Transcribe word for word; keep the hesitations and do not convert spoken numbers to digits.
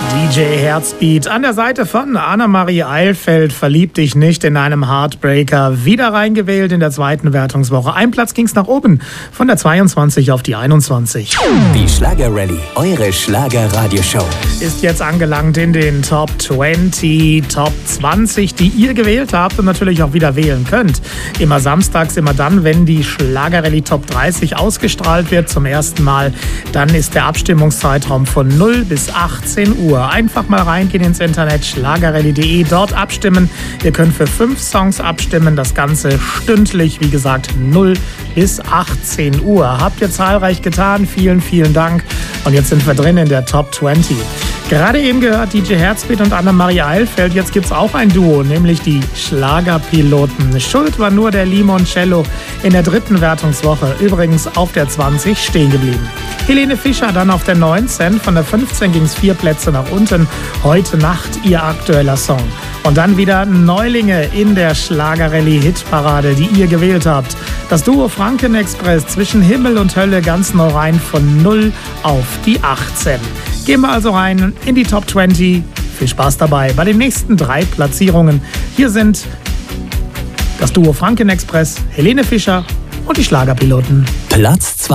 D J Herzbeat an der Seite von Annemarie Eilfeld, verlieb dich nicht in einem Heartbreaker, wieder reingewählt in der zweiten Wertungswoche. Ein Platz ging's nach oben, von der zweiundzwanzig auf die einundzwanzig. Die Schlager-Rallye, eure Schlager-Radioshow, ist jetzt angelangt in den Top zwanzig, Top zwanzig, die ihr gewählt habt und natürlich auch wieder wählen könnt. Immer samstags, immer dann, wenn die Schlager-Rallye Top dreißig ausgestrahlt wird zum ersten Mal, dann ist der Abstimmungszeitraum von null bis achtzehn Uhr. Einfach mal reingehen ins Internet, schlagerrallye punkt de, dort abstimmen. Ihr könnt für fünf Songs abstimmen, das Ganze stündlich, wie gesagt, null bis achtzehn Uhr. Habt ihr zahlreich getan, vielen, vielen Dank. Und jetzt sind wir drin in der Top zwanzig. Gerade eben gehört D J Herzbeat und Annemarie Eilfeld. Jetzt gibt's auch ein Duo, nämlich die Schlagerpiloten. Schuld war nur der Limoncello in der dritten Wertungswoche. Übrigens auf der zwanzig stehen geblieben. Helene Fischer dann auf der neunzehn. Von der fünfzehn ging's vier Plätze nach unten. Heute Nacht ihr aktueller Song. Und dann wieder Neulinge in der Schlager-Rallye-Hitparade, die ihr gewählt habt. Das Duo Franken-Express zwischen Himmel und Hölle ganz neu rein von null auf die achtzehn. Gehen wir also rein in die Top zwanzig. Viel Spaß dabei bei den nächsten drei Platzierungen. Hier sind das Duo Franken-Express, Helene Fischer und die Schlagerpiloten. Platz zwei.